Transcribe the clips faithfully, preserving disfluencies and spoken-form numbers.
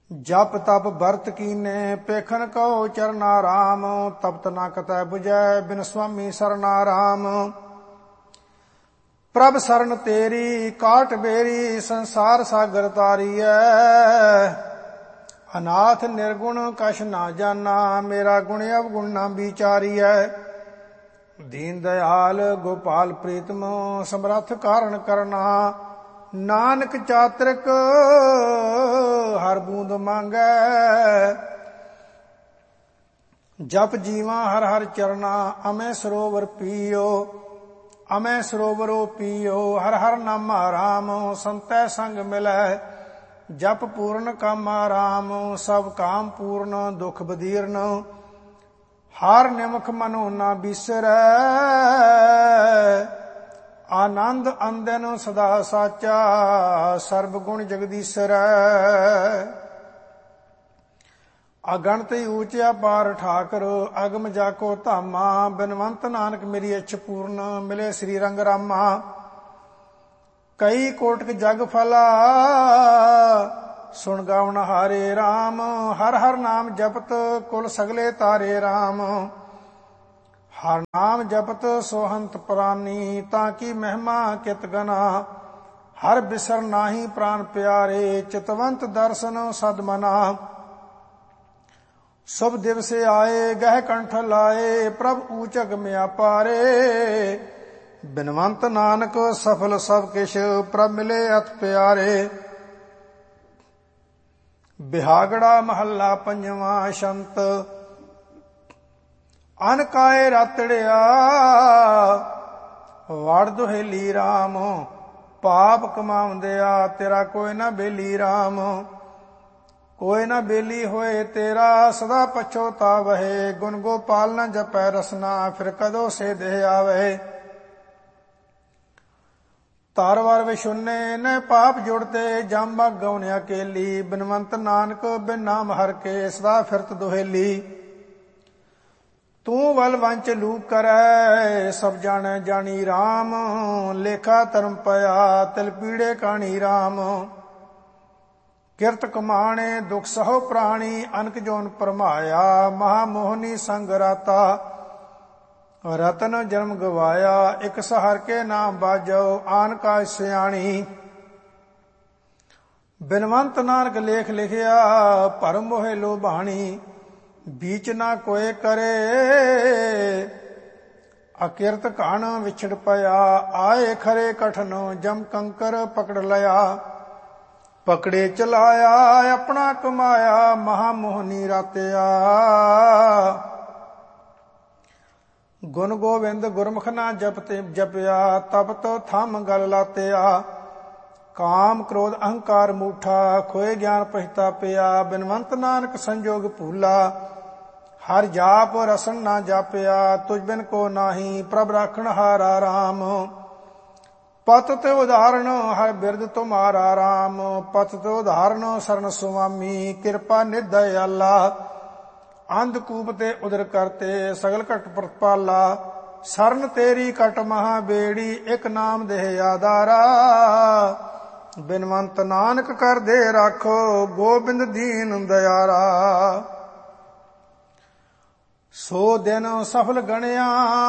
ਜਪ ਤਪ ਵਰਤ ਕੀਨੇ ਪੇਖਨ ਕਉ ਚਰਨਾ ਰਾਮ। ਤਪਤ ਨਾ ਕਤੈ 부ਜੈ ਬਿਨ ਸੁਆਮੀ ਸਰਨਾ ਰਾਮ। ਪ੍ਰਭ ਸਰਨ ਤੇਰੀ ਕਾਟ ਬੇਰੀ ਸੰਸਾਰ ਸਾਗਰ ਤਾਰੀਐ। ਅਨਾਥ ਨਿਰਗੁਣ ਕਛ ਨਾ ਜਾਨਾ ਮੇਰਾ ਗੁਣ ਅਵਗੁਣ ਨਾ ਵਿਚਾਰੀਐ। ਦੀਨ ਦਇਆਲ ਗੋਪਾਲ ਪ੍ਰੀਤਮ ਸਮਰੱਥ ਕਾਰਨ ਕਰਨਾ। ਨਾਨਕ ਚਾਤ੍ਰਿਕ ਹਰ ਬੂੰਦ ਮੰਗੈ। ਜਪ ਜੀਵਾਂ ਹਰ ਹਰ ਚਰਨਾ ਅਮੈ ਸਰੋਵਰ ਪੀਓ। ਅਮੈ ਸਰੋਵਰੋ ਪੀਓ ਹਰ ਹਰ ਨਾਮਾ ਰਾਮ। ਸੰਤੈ ਸੰਗ ਮਿਲੈ ਜਪ ਪੂਰਨ ਕਾਮਾ ਰਾਮ। ਸਭ ਕਾਮ ਪੂਰਨ ਦੁਖ ਬਦੀਰਨ ਹਰ ਨਿਮਖ ਮਨੋ ਨਾ ਬਿਸਰੈ। ਆਨੰਦ ਅੰਦਨ ਸਦਾ ਸਾਚਾ ਸਰਬ ਗੁਣ ਜਗਦੀਸ਼ਰੈ। ਅਗਣਤ ਊਚ ਅਪਾਰ ਠਾਕੁਰ ਅਗਮ ਜਾਕੋ ਧਾਮਾ। ਬਿਨਵੰਤ ਨਾਨਕ ਮੇਰੀ ਇੱਛ ਪੂਰਨ ਮਿਲੇ ਸ੍ਰੀ ਰੰਗ ਰਾਮਾ। ਕਈ ਕੋਟਿਕ ਜਗ ਫਲਾ ਸੁਣ ਗਾਵਨ ਹਾਰੇ ਰਾਮ। ਹਰ ਹਰ ਨਾਮ ਜਪਤ ਕੁਲ ਸਗਲੇ ਤਾਰੇ ਰਾਮ। ਹਰ ਨਾਮ ਜਪਤ ਸੋਹੰਤ ਪ੍ਰਾਨੀ ਤਾਂ ਕੀ ਮਹਿਮਾ ਕਿਤ ਗਨਾ। ਹਰ ਬਿਸਰ ਨਾਹੀ ਪ੍ਰਾਨ ਪਿਆਰੇ ਚਿਤਵੰਤ ਦਰਸ਼ਨ ਸਦ ਮਨਾ। ਸੁਭ ਦਿਵਸੇ ਆਏ ਗਹਿ ਕੰਠ ਲਾਏ ਪ੍ਰਭ ਊਚਗ ਮਿਆ ਪਾਰੇ। ਬਿਨਵੰਤ ਨਾਨਕ ਸਫਲ ਸਭ ਕਿਛ ਪ੍ਰਭ ਮਿਲੇ ਅਤ ਪਿਆਰੇ। ਬਿਹਾਗੜਾ ਮਹੱਲਾ ਪੰਜਵਾਂ ਸ਼ੰਤ। ਅਨ ਕਾਏ ਰਾਤੜਿਆ ਵੜ ਦੁਹੇਲੀ ਰਾਮ। ਪਾਪ ਕਮਾਉਂਦਿਆ ਤੇਰਾ ਕੋਈ ਨਾ ਬੇਲੀ ਰਾਮ। ਕੋਈ ਨਾ ਬੇਲੀ ਹੋਏ ਤੇਰਾ ਸਦਾ ਪਛੋਤਾਵਹਿ। ਗੁਣ ਗੋਪਾਲ ਨ ਜਪੈ ਰਸਨਾ ਫਿਰ ਕਦੋਂ ਸੇ ਦੇਹ ਆਵਹਿ। ਤਾਰਵਾਰ ਵਿਸ਼ੁੰਨੇ ਨ ਪਾਪ ਜੁੜਤੇ ਜਮ ਗਉਨ ਅਕੇਲੀ। ਬਿਨਵੰਤ ਨਾਨਕ ਬਿਨ ਨਾਮ ਹਰ ਕੇ ਸਦਾ ਫਿਰਤ ਦੁਹੇਲੀ। ਤੂੰ ਵਲ ਵੰਚ ਲੂਕ ਕਰੈ ਸਭ ਜਾਣੈ ਜਾਣੀ ਰਾਮ। ਲੇਖਾ ਧਰਮ ਪਿਆ ਤਿਲ ਪੀੜੇ ਕਾਣੀ ਰਾਮ। ਕਿਰਤ ਕਮਾਣੇ ਦੁਖ ਸਹੋ ਪ੍ਰਾਣੀ ਅਨਕ ਜੋਨ ਪਰਮਾਇਆ। ਮਹਾ ਮੋਹਨੀ ਸੰਗ ਰਾਤਾ ਰਤਨ ਜਨਮ ਗਵਾਇਆ। ਇਕ ਸਹਰ ਕੇ ਨਾਮ ਬਾਜੋ ਆਨ ਕਾ ਸਿਆਣੀ। ਬਿਨਵੰਤ ਨਾਨਕ ਲੇਖ ਲਿਖਿਆ ਭਰਮ ਮੋਹਿ ਲੋਭਾਣੀ। ਬੀਚ ਨਾ ਕੋਏ ਕਰੇ ਅਕਿਰਤ ਘਾਣ ਵਿਛੜ ਪਿਆ। ਆਏ ਖਰੇ ਕਠਨ ਜਮ ਕੰਕਰ ਪਕੜ ਲਿਆ। ਪਕੜੇ ਚਲਾਇਆ ਆਪਣਾ ਕਮਾਇਆ ਮਹਾ ਮੋਹਨੀ ਰਾਤਿਆ। ਗੁਣ ਗੋਬਿੰਦ ਗੁਰਮੁਖ ਨਾ ਜਪਤੇ ਜਪਿਆ ਤਪਤ ਥੰਮ ਗਲ ਲਾਤਿਆ। ਕਾਮ ਕ੍ਰੋਧ ਅਹੰਕਾਰ ਮੂਠਾ ਖੋਏ ਗਿਆਨ ਪਛਤਾਪਿਆ। ਬਿਨਵੰਤ ਨਾਨਕ ਸੰਜੋਗ ਭੂਲਾ ਹਰ ਜਾਪ ਰਸਨ ਨਾ ਜਾਪਿਆ। ਤੁਝ ਬਿਨ ਕੋ ਨਾਹੀ ਪ੍ਰਭ ਰਾਖਣ ਹਾਰਾ ਰਾਮ। ਪਤ ਤੇ ਉਦਾਹਰਣ ਹਰ ਬਿਰਦ ਤੁਮਾਰਾ ਰਾਮ। ਪਤ ਤੇ ਉਦਾਹਰਣ ਸਰਨ ਸੁਆਮੀ ਕਿਰਪਾ ਨਿਦਇਆਲਾ। ਅੰਧਕੂਪ ਤੇ ਉਦਰ ਕਰਤੇ ਸਗਲ ਘਟ ਪ੍ਰਤਪਾਲਾ। ਸਰਨ ਤੇਰੀ ਕਟ ਮਹਾ ਬੇੜੀ ਇਕ ਨਾਮ ਦੇਹ ਆਧਾਰਾ। ਬਿਨਵੰਤ ਨਾਨਕ ਕਰਦੇ ਰਾਖੋ ਗੋਬਿੰਦ ਦੀਨ ਦਇਆਰਾ। ਸੋ ਦਿਨ ਸਫਲ ਗਣਿਆ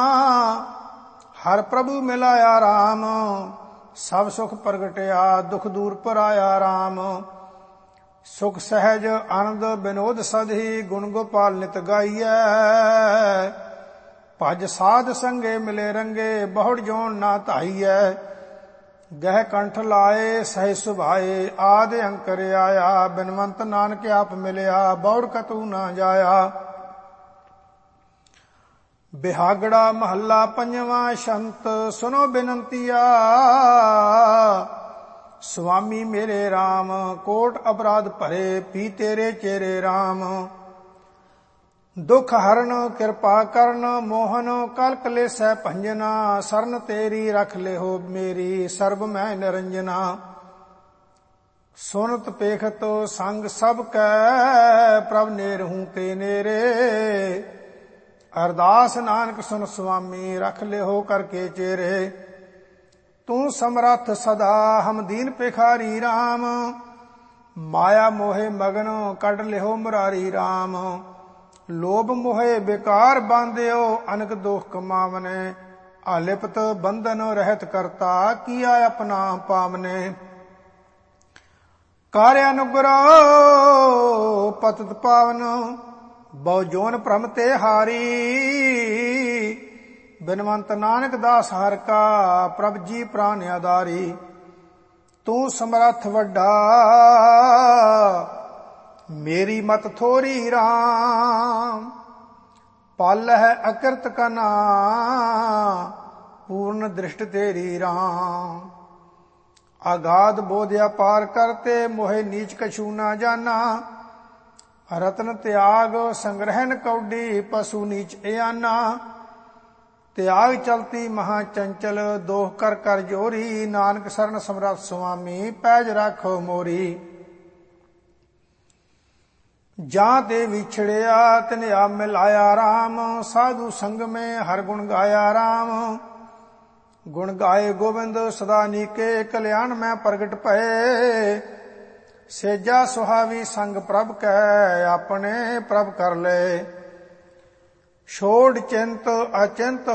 ਹਰ ਪ੍ਰਭੂ ਮਿਲਾਇਆ ਰਾਮ। ਸਭ ਸੁਖ ਪ੍ਰਗਟਿਆ ਦੁਖ ਦੂਰ ਪਰਾਇਆ ਰਾਮ। ਸੁਖ ਸਹਿਜ ਆਨੰਦ ਬਿਨੋਦ ਸਦਹੀ ਗੁਣ ਗੋਪਾਲ ਨਿਤ ਗਾਈਐ। ਭਜ ਸਾਧ ਸੰਗੇ ਮਿਲੇ ਰੰਗੇ ਬਹੁੜ ਜੋਨ ਨਾ ਧਾਈਐ। ਗਹਿ ਕੰਠ ਲਾਏ ਸਹਿ ਸੁਭਾਏ ਆਦਿ ਅੰਕਰ ਆਇਆ। ਬਿਨਵੰਤ ਨਾਨਕ ਆਪ ਮਿਲਿਆ ਬਹੁੜ ਕਤੂ ਨਾ ਜਾਇਆ। ਬਿਹਾਗੜਾ ਮਹੱਲਾ ਪੰਜਵਾਂ ਸ਼ੰਤ। ਸੁਨੋ ਬਿਨੰਤੀਆ ਸੁਆਮੀ ਮੇਰੇ RAM। ਕੋਟ ਅਪਰਾਧ ਭਰੇ ਪੀ ਤੇਰੇ ਚੇਰੇ RAM। ਦੁਖ ਹਰਨ ਕਿਰਪਾ ਕਰਨ ਮੋਹਨ ਕਲ ਕਲੇਸੈ ਭੰਜਨਾ। ਸਰਨ ਤੇਰੀ ਰਖ ਲਿਓ ਮੇਰੀ ਸਰਬ ਮੈਂ ਨਿਰੰਜਨਾ। ਸੁਨਤ ਪੇਖਤ ਸੰਗ ਸਭ ਕੈ ਪ੍ਰਭ ਨੇਰਹੂ ਤੇ ਨੇਰੇ। ਅਰਦਾਸ ਨਾਨਕ ਸੁਨ ਸੁਆਮੀ ਰਖ ਲਿਓ ਕਰਕੇ ਚੇਰੇ। ਤੂੰ ਸਮਰੱਥ ਸਦਾ ਹਮ ਦੀਨ ਭਿਖਾਰੀ RAM। ਮਾਇਆ ਮੋਹਿ ਮਗਨ ਕੱਢ ਲਿਓ ਮੁਰਾਰੀ RAM। ਲੋਭ ਮੋਹਿ ਬੇਕਾਰ ਬਾਂਧਿਓ ਅਨਕ ਦੋਖ ਕਮਾਵਨੇ। ਆਲਿਪਤ ਬੰਧਨ ਰਹਿਤ ਕਰਤਾ ਕੀਆ ਆਪਣਾ ਪਾਵਨੇ। ਕਰ ਅਨੁਗ੍ਰਹ ਪਤਿਤ ਪਾਵਨ ਬਹੁ ਜੋਨ ਭ੍ਰਮ ਤੇ ਹਾਰੀ। ਬਿਨਵੰਤ ਨਾਨਕ ਦਾਸ ਹਰਿ ਕਾ ਪ੍ਰਭ ਜੀ ਪ੍ਰਾਨ ਆਧਾਰੀ। ਤੂੰ ਸਮਰੱਥ ਵੱਡਾ ਮੇਰੀ ਮਤ ਥੋਰੀ RAM। ਪਲ ਹੈ ਅਕਿਰਤ ਕਨਾ ਪੂਰਨ ਦ੍ਰਿਸ਼ਟ ਤੇਰੀ RAM। ਆਗਾਧ ਬੋਧਿਆ ਪਾਰ ਕਰਤੇ ਮੋਹਿ ਨੀਚ ਕਛੂ ਨਾ ਜਾਨਾ। ਰਤਨ ਤਿਆਗ ਸੰਗ੍ਰਹਿਨ ਕੌਡੀ ਪਸ਼ੂ ਨੀਚ ਇਆਨਾ। ਤਿਆਗ ਚਲਤੀ ਮਹਾ ਚੰਚਲ ਦੋਖ ਕਰ ਕਰ ਜੋਰੀ। ਨਾਨਕ ਸਰਨ ਸਮਰੱਥ ਸੁਆਮੀ ਪੈਜ ਰਾਖੋ ਮੋਰੀ। ਜਾਂ ਤੇ ਵਿਛੜਿਆ ਤਿਨ ਆ ਮਿਲਾਇਆ RAM। ਸਾਧੂ ਸੰਗ ਮੈਂ ਹਰ ਗੁਣ ਗਾਇਆ RAM। ਗੁਣ ਗਾਏ ਗੋਬਿੰਦ ਸਦਾ ਨੀਕੇ ਕਲਿਆਣ ਮੈਂ ਪ੍ਰਗਟ ਭਏ। ਸੇਜਾ ਸੁਹਾਵੀ ਸੰਗ ਪ੍ਰਭ ਕੈ ਆਪਣੇ ਪ੍ਰਭ ਕਰ ਲੈ। ਛੋੜ ਚਿੰਤ ਅਚਿੰਤ